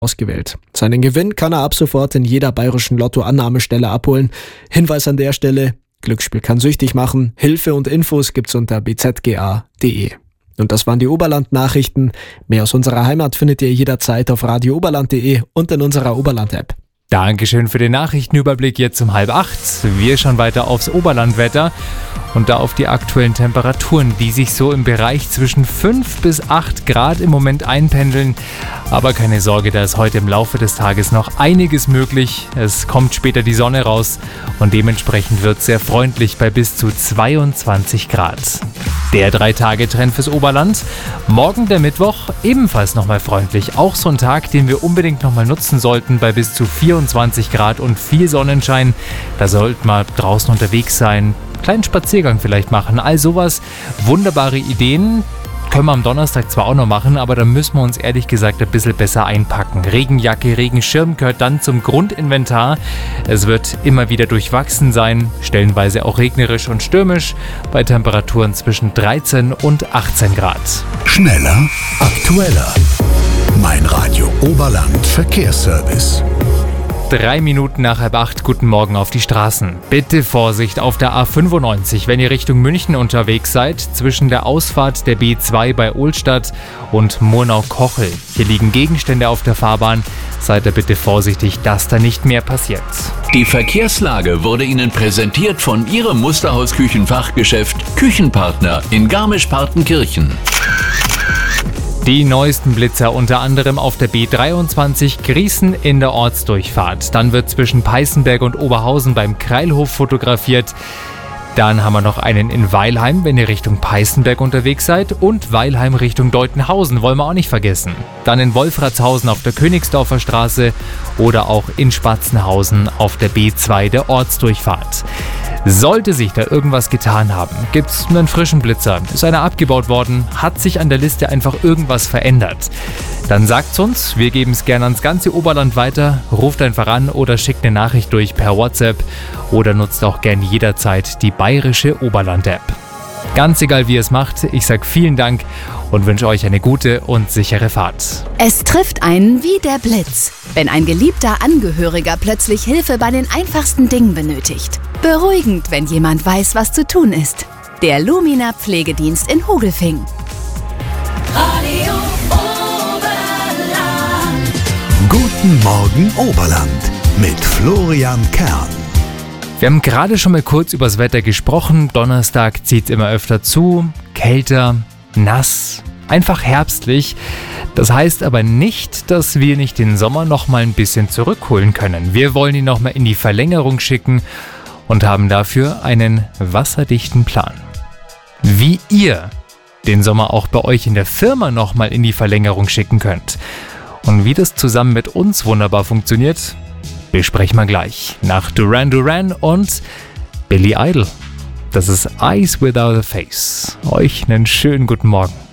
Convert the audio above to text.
ausgewählt. Seinen Gewinn kann er ab sofort in jeder bayerischen Lottoannahmestelle abholen. Hinweis an der Stelle: Glücksspiel kann süchtig machen. Hilfe und Infos gibt's unter bzga.de. Und das waren die Oberland-Nachrichten. Mehr aus unserer Heimat findet ihr jederzeit auf radiooberland.de und in unserer Oberland-App. Dankeschön für den Nachrichtenüberblick jetzt um 7:30. Wir schauen weiter aufs Oberlandwetter und da auf die aktuellen Temperaturen, die sich so im Bereich zwischen 5 bis 8 Grad im Moment einpendeln. Aber keine Sorge, da ist heute im Laufe des Tages noch einiges möglich. Es kommt später die Sonne raus und dementsprechend wird es sehr freundlich bei bis zu 22 Grad. Der 3-Tage-Trend fürs Oberland. Morgen der Mittwoch, ebenfalls nochmal freundlich. Auch so ein Tag, den wir unbedingt nochmal nutzen sollten bei bis zu 24 Grad und viel Sonnenschein. Da sollten wir draußen unterwegs sein, kleinen Spaziergang vielleicht machen. All sowas, wunderbare Ideen. Können wir am Donnerstag zwar auch noch machen, aber da müssen wir uns ehrlich gesagt ein bisschen besser einpacken. Regenjacke, Regenschirm gehört dann zum Grundinventar. Es wird immer wieder durchwachsen sein, stellenweise auch regnerisch und stürmisch, bei Temperaturen zwischen 13 und 18 Grad. Schneller, aktueller. Mein Radio Oberland Verkehrsservice. 3 Minuten nach 7:30, guten Morgen auf die Straßen. Bitte Vorsicht auf der A95, wenn ihr Richtung München unterwegs seid, zwischen der Ausfahrt der B2 bei Ohlstadt und Murnau-Kochel. Hier liegen Gegenstände auf der Fahrbahn. Seid da bitte vorsichtig, dass da nicht mehr passiert. Die Verkehrslage wurde Ihnen präsentiert von Ihrem Musterhaus-Küchenfachgeschäft Küchenpartner in Garmisch-Partenkirchen. Die neuesten Blitzer unter anderem auf der B23 Grießen in der Ortsdurchfahrt. Dann wird zwischen Peißenberg und Oberhausen beim Kreilhof fotografiert. Dann haben wir noch einen in Weilheim, wenn ihr Richtung Peißenberg unterwegs seid. Und Weilheim Richtung Deutenhausen wollen wir auch nicht vergessen. Dann in Wolfratshausen auf der Königsdorfer Straße oder auch in Spatzenhausen auf der B2 der Ortsdurchfahrt. Sollte sich da irgendwas getan haben, gibt's einen frischen Blitzer, ist einer abgebaut worden, hat sich an der Liste einfach irgendwas verändert, dann sagt's uns, wir geben es gerne ans ganze Oberland weiter, ruft einfach an oder schickt eine Nachricht durch per WhatsApp oder nutzt auch gern jederzeit die bayerische Oberland-App. Ganz egal wie ihr es macht, ich sag vielen Dank und wünsche euch eine gute und sichere Fahrt. Es trifft einen wie der Blitz, wenn ein geliebter Angehöriger plötzlich Hilfe bei den einfachsten Dingen benötigt. Beruhigend, wenn jemand weiß, was zu tun ist. Der Lumina Pflegedienst in Hogelfing. Radio Oberland. Guten Morgen Oberland mit Florian Kern. Wir haben gerade schon mal kurz übers Wetter gesprochen. Donnerstag zieht es immer öfter zu, kälter, nass, einfach herbstlich. Das heißt aber nicht, dass wir nicht den Sommer noch mal ein bisschen zurückholen können. Wir wollen ihn noch mal in die Verlängerung schicken und haben dafür einen wasserdichten Plan. Wie ihr den Sommer auch bei euch in der Firma noch mal in die Verlängerung schicken könnt und wie das zusammen mit uns wunderbar funktioniert, besprechen wir gleich nach Duran Duran und Billy Idol. Das ist Eyes Without a Face. Euch einen schönen guten Morgen.